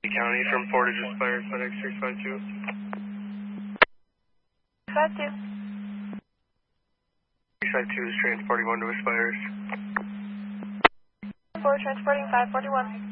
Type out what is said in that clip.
County from Portage Aspire, FedEx 652. 52. 652 is transporting 1 to Aspires. Transporting 541.